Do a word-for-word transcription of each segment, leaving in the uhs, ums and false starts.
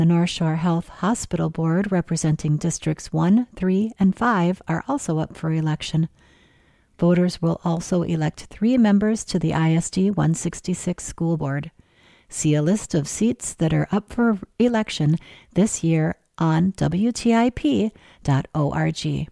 The North Shore Health Hospital Board, representing Districts one, three, and five, are also up for election. Voters will also elect three members to the I S D one sixty-six School Board. See a list of seats that are up for election this year on W T I P dot org.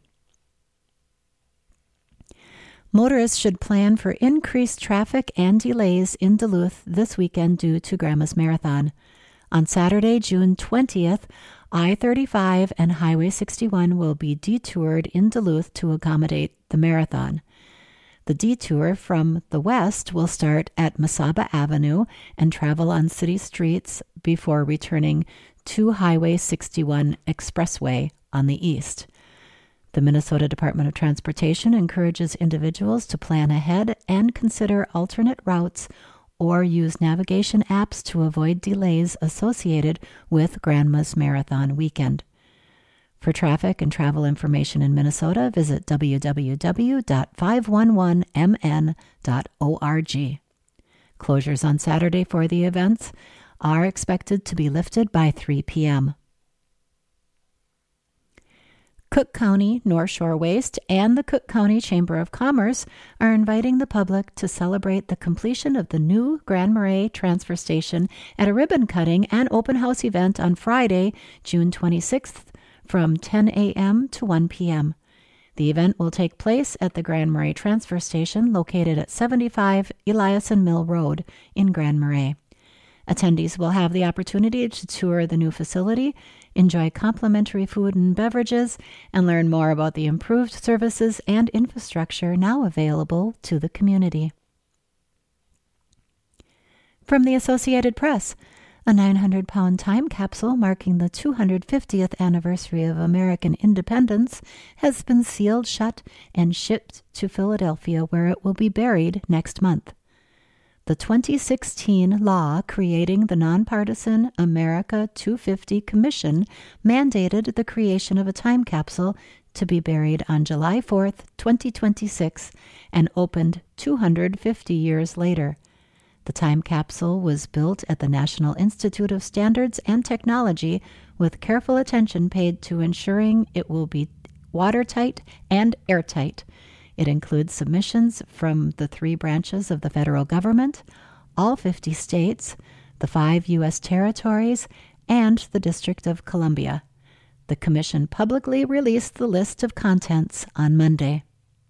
Motorists should plan for increased traffic and delays in Duluth this weekend due to Grandma's Marathon. On Saturday, June twentieth, I thirty-five and Highway sixty-one will be detoured in Duluth to accommodate the marathon. The detour from the west will start at Mesaba Avenue and travel on city streets before returning to Highway sixty-one Expressway on the east. The Minnesota Department of Transportation encourages individuals to plan ahead and consider alternate routes or use navigation apps to avoid delays associated with Grandma's Marathon weekend. For traffic and travel information in Minnesota, visit w w w dot five one one m n dot org. Closures on Saturday for the events are expected to be lifted by three p.m. Cook County, North Shore Waste, and the Cook County Chamber of Commerce are inviting the public to celebrate the completion of the new Grand Marais transfer station at a ribbon cutting and open house event on Friday, June twenty-sixth, from ten a.m. to one p.m. The event will take place at the Grand Marais transfer station located at seventy-five Eliason Mill Road in Grand Marais. Attendees will have the opportunity to tour the new facility, enjoy complimentary food and beverages, and learn more about the improved services and infrastructure now available to the community. From the Associated Press, a nine hundred pound time capsule marking the two hundred fiftieth anniversary of American independence has been sealed shut and shipped to Philadelphia, where it will be buried next month. The twenty sixteen law creating the nonpartisan America two fifty Commission mandated the creation of a time capsule to be buried on July fourth, twenty twenty-six, and opened two hundred fifty years later. The time capsule was built at the National Institute of Standards and Technology with careful attention paid to ensuring it will be watertight and airtight. It includes submissions from the three branches of the federal government, all fifty states, the five U S territories, and the District of Columbia. The Commission publicly released the list of contents on Monday.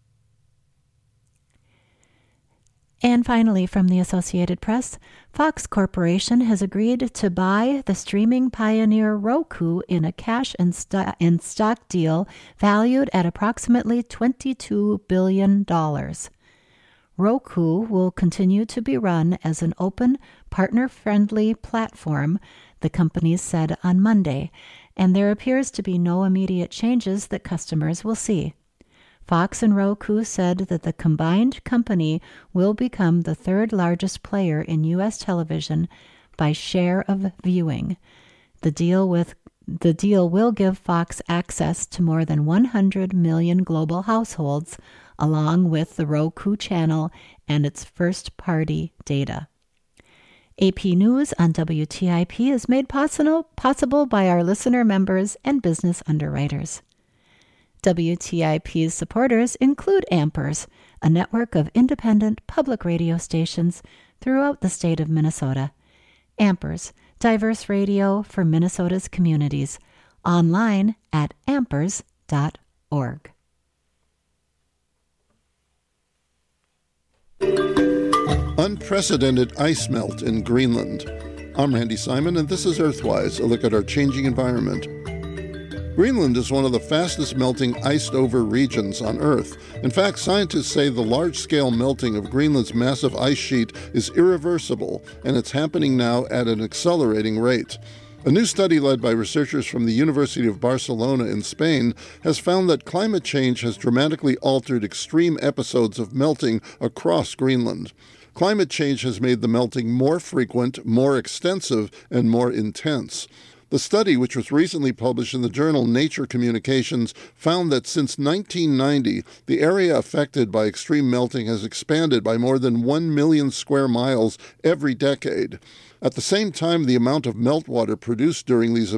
And finally, from the Associated Press, Fox Corporation has agreed to buy the streaming pioneer Roku in a cash and, st- and stock deal valued at approximately twenty-two billion dollars. Roku will continue to be run as an open, partner-friendly platform, the companies said on Monday, and there appears to be no immediate changes that customers will see. Fox and Roku said that the combined company will become the third largest player in U S television by share of viewing. The deal with the deal will give Fox access to more than one hundred million global households, along with the Roku channel and its first-party data. A P News on W T I P is made possible possible by our listener members and business underwriters. W T I P's supporters include Ampers, a network of independent public radio stations throughout the state of Minnesota. Ampers, diverse radio for Minnesota's communities. Online at ampers dot org. Unprecedented ice melt in Greenland. I'm Randy Simon, and this is Earthwise, a look at our changing environment. Greenland is one of the fastest melting iced-over regions on Earth. In fact, scientists say the large-scale melting of Greenland's massive ice sheet is irreversible, and it's happening now at an accelerating rate. A new study led by researchers from the University of Barcelona in Spain has found that climate change has dramatically altered extreme episodes of melting across Greenland. Climate change has made the melting more frequent, more extensive, and more intense. The study, which was recently published in the journal Nature Communications, found that since nineteen ninety, the area affected by extreme melting has expanded by more than one million square miles every decade. At the same time, the amount of meltwater produced during these